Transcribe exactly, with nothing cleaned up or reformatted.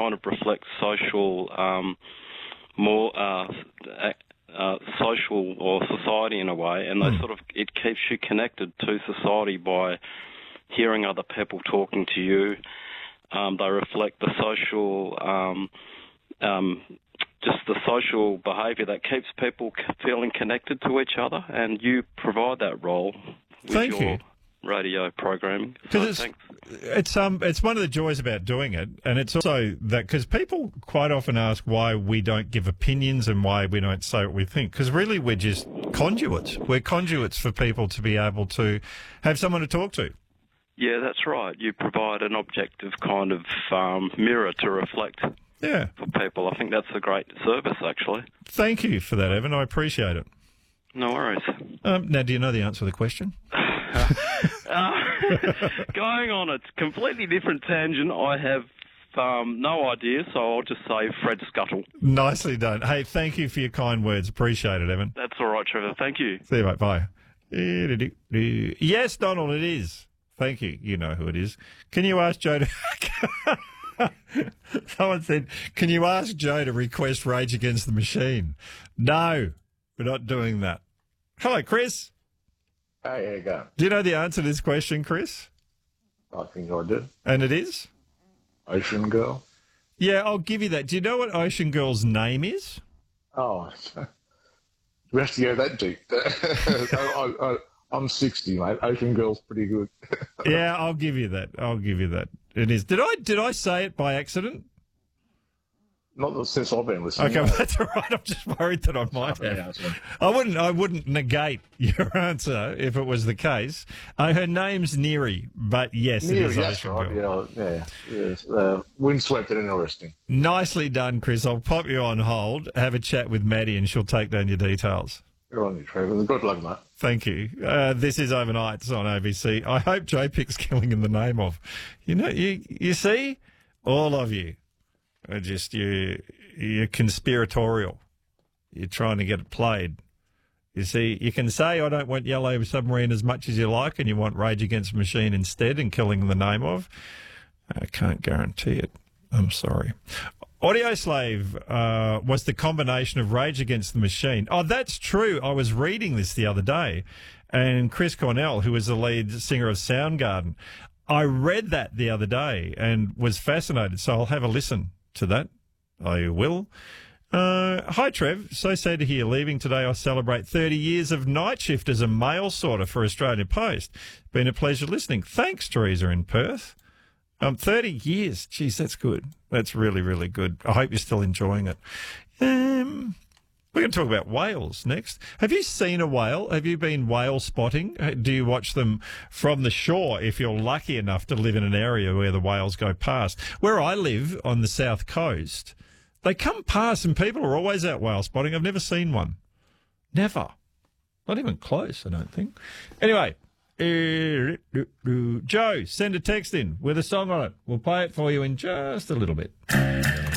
kind of reflect social, um, more uh, uh, social or society in a way, and they Mm. sort of it keeps you connected to society by hearing other people talking to you. Um, they reflect the social, um, um, just the social behaviour that keeps people c- feeling connected to each other, and you provide that role with Thank your you. radio programming. Because So it's thanks. it's um it's one of the joys about doing it, and it's also that because people quite often ask why we don't give opinions and why we don't say what we think. Because really, we're just conduits. We're conduits for people to be able to have someone to talk to. Yeah, that's right. You provide an objective kind of um, mirror to reflect Yeah. for people. I think that's a great service, actually. Thank you for that, Evan. I appreciate it. No worries. Um, now, do you know the answer to the question? Uh, going on a completely different tangent, I have um, no idea, so I'll just say Fred Scuttle. Nicely done. Hey, thank you for your kind words. Appreciate it, Evan. That's all right, Trevor. Thank you. See you, mate. Bye. Yes, Donald, it is. Thank you. You know who it is. Can you ask Joe to... Someone said, can you ask Joe to request Rage Against the Machine? No, we're not doing that. Hello, Chris. Hey, how you going? Do you know the answer to this question, Chris? I think I did. And it is? Ocean Girl. Yeah, I'll give you that. Do you know what Ocean Girl's name is? Oh, we have to go that deep. I, I, I, I'm sixty, mate. Ocean Girl's pretty good. Yeah, I'll give you that. I'll give you that. It is. Did I did I say it by accident? Not that since I've been listening. Okay, no. that's all right. I'm just worried that I might Yeah, have. that's right. I wouldn't. I wouldn't negate your answer if it was the case. Uh, her name's Neri, but yes, it Nearly, is that's Ocean right. Girl. Yeah, yeah. Yes. Uh, windswept and interesting. Nicely done, Chris. I'll pop you on hold. Have a chat with Maddie, and she'll take down your details. Good on you, Trevor. Good luck, mate. Thank you. Uh, this is Overnights on A B C. I hope Joe picks Killing in the Name of. You know, you you see, all of you are just you you're conspiratorial. You're trying to get it played. You see, you can say I don't want Yellow Submarine as much as you like, and you want Rage Against the Machine instead, and Killing in the Name of. I can't guarantee it. I'm sorry. Audio Slave uh, was the combination of Rage Against the Machine. Oh, that's true. I was reading this the other day, and Chris Cornell, who was the lead singer of Soundgarden, I read that the other day and was fascinated, so I'll have a listen to that. I will. Uh, hi, Trev. So sad to hear you're leaving today. I celebrate thirty years of night shift as a mail sorter for Australia Post. Been a pleasure listening. Thanks, Teresa in Perth. Um, thirty years. Geez, that's good. That's really, really good. I hope you're still enjoying it. Um, we're going to talk about whales next. Have you seen a whale? Have you been whale spotting? Do you watch them from the shore if you're lucky enough to live in an area where the whales go past? Where I live on the south coast, they come past and people are always out whale spotting. I've never seen one. Never. Not even close, I don't think. Anyway. Joe, send a text in with a song on it. We'll play it for you in just a little bit.